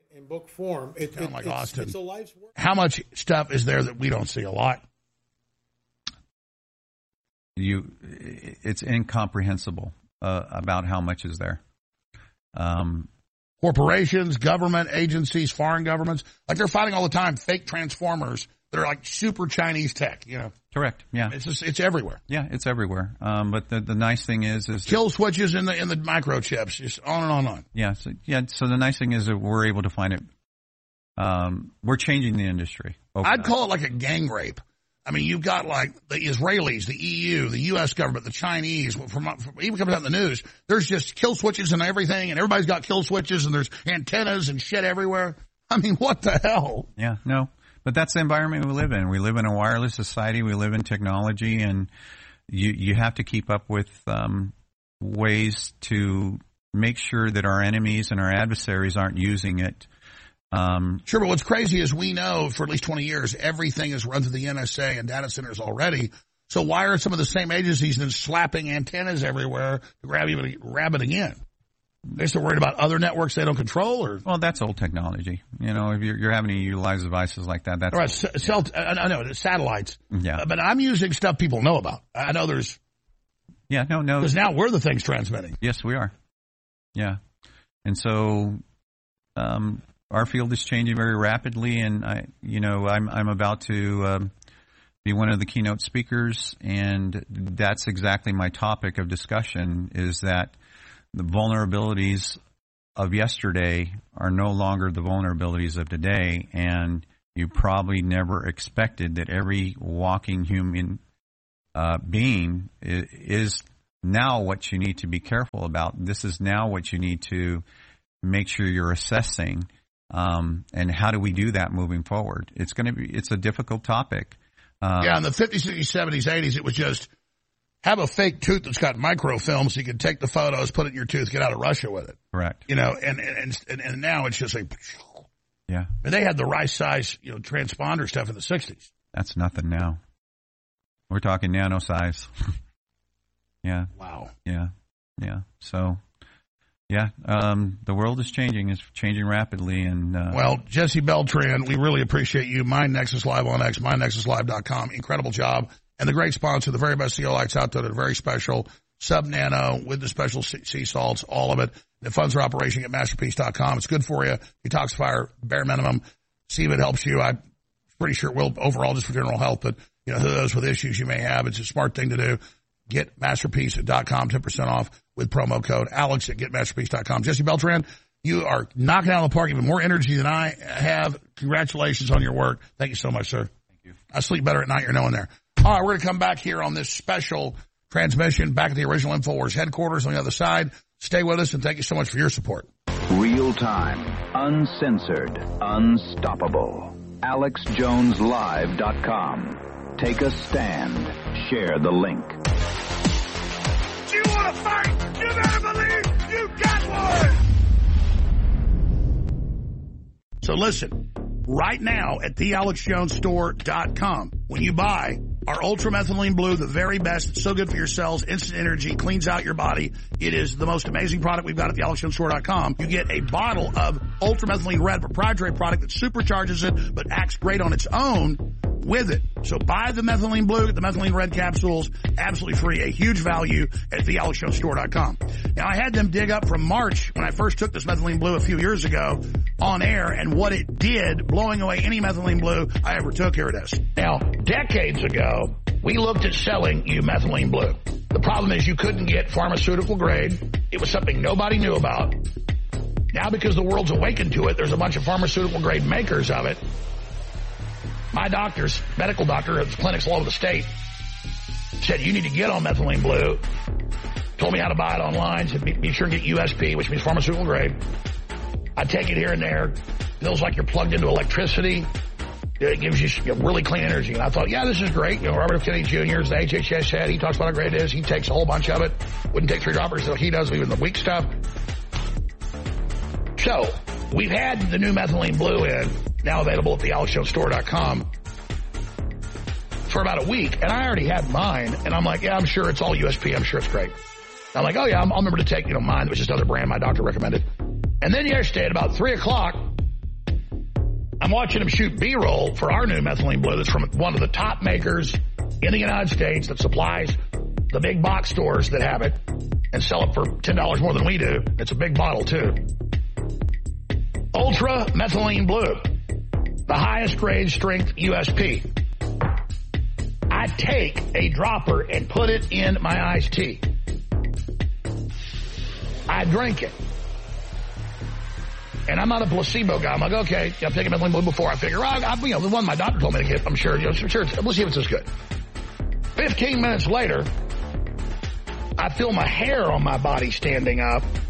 in book form. Like Austin. It's a life's work. How much stuff is there that we don't see? A lot. It's incomprehensible about how much is there. Corporations, government agencies, foreign governments, like they're fighting all the time. Fake transformers that are like super Chinese tech. Correct. Yeah, it's everywhere. Yeah, it's everywhere. But the nice thing is kill switches in the microchips, just on and on and on. Yeah. So the nice thing is that we're able to find it. We're changing the industry. I'd call it like a gang rape. I mean, you've got like the Israelis, the EU, the U.S. government, the Chinese. From even coming out in the news, there's just kill switches and everything, and everybody's got kill switches, and there's antennas and shit everywhere. I mean, what the hell? Yeah, no. But that's the environment we live in. We live in a wireless society. We live in technology, and you have to keep up with ways to make sure that our enemies and our adversaries aren't using it. Sure, but what's crazy is we know for at least 20 years everything is run through the NSA and data centers already. So why are some of the same agencies then slapping antennas everywhere to grab it? They're still worried about other networks they don't control, or well, that's old technology. If you're having to utilize devices like that, that's right. I know it's satellites. Yeah, but I'm using stuff people know about. I know there's. Yeah, no. Because now we're the things transmitting. Yes, we are. Yeah, and so. Our field is changing very rapidly, and I'm about to be one of the keynote speakers, and that's exactly my topic of discussion. Is that the vulnerabilities of yesterday are no longer the vulnerabilities of today, and you probably never expected that every walking human being is now what you need to be careful about. This is now what you need to make sure you're assessing. And how do we do that moving forward? It's a difficult topic. In the 50s, 60s, 70s, 80s, it was just have a fake tooth that's got microfilm so you can take the photos, put it in your tooth, get out of Russia with it. Correct. And now it's just like, yeah. And they had the rice size, transponder stuff in the 60s. That's nothing now. We're talking nano size. Yeah. Wow. Yeah. Yeah. So. Yeah, the world is changing. It's changing rapidly. And well, Jesse Beltran, we really appreciate you. Mind Nexus Live on X, mindnexuslive.com. Incredible job. And the great sponsor, the very best zeolites out there that are very special, sub-nano with the special sea salts, all of it. The funds are operating at masterpiece.com. It's good for you. Detoxifier, bare minimum. See if it helps you. I'm pretty sure it will overall just for general health, but those with issues you may have, it's a smart thing to do. Get masterpiece.com, 10% off with promo code Alex at getmasterpiece.com. Jesse Beltran, you are knocking out of the park, even more energy than I have. Congratulations on your work. Thank you so much, sir. Thank you. I sleep better at night, you're knowing there. All right, we're going to come back here on this special transmission back at the original InfoWars headquarters on the other side. Stay with us, and thank you so much for your support. Real time, uncensored, unstoppable. AlexJonesLive.com. Take a stand. Share the link. Do you want to fight? You better believe you got one! So listen, right now at thealexjonesstore.com, when you buy our Ultramethylene Blue, the very best, it's so good for your cells, instant energy, cleans out your body. It is the most amazing product we've got at thealexjonesstore.com. You get a bottle of Ultramethylene Red, proprietary product that supercharges it but acts great on its own with it. So buy the Methylene Blue, get the Methylene Red capsules, absolutely free, a huge value at thealexjonesstore.com. Now, I had them dig up from March when I first took this Methylene Blue a few years ago on air, and what it did, blowing away any Methylene Blue I ever took. Here it is. Now, decades ago, we looked at selling you Methylene Blue. The problem is you couldn't get pharmaceutical grade. It was something nobody knew about. Now, because the world's awakened to it, there's a bunch of pharmaceutical grade makers of it. My doctors, medical doctor at clinics all over the state, said you need to get on Methylene Blue. Told me how to buy it online. Said be sure and get USP, which means pharmaceutical grade. I take it here and there. Feels like you're plugged into electricity. It gives you really clean energy. And I thought, yeah, this is great. Robert F. Kennedy Jr. is the HHS head. He talks about how great it is. He takes a whole bunch of it. Wouldn't take 3 droppers, so he does even the weak stuff. So we've had the new Methylene Blue in, now available at thealexjonesstore.com, for about a week, and I already had mine, and I'm like, yeah, I'm sure it's all USP. I'm sure it's great. I'm like, oh, yeah, I'll remember to take, mine. It was just another brand my doctor recommended. And then yesterday at about 3 o'clock, I'm watching them shoot B-roll for our new methylene blue that's from one of the top makers in the United States that supplies the big box stores that have it and sell it for $10 more than we do. It's a big bottle, too. Ultra Methylene Blue, the highest grade strength USP. I take a dropper and put it in my iced tea. I drink it. And I'm not a placebo guy. I'm like, okay, I've taken methylene blue before. I figure, the one my doctor told me to get, I'm sure, we'll see if it's as good. 15 minutes later, I feel my hair on my body standing up.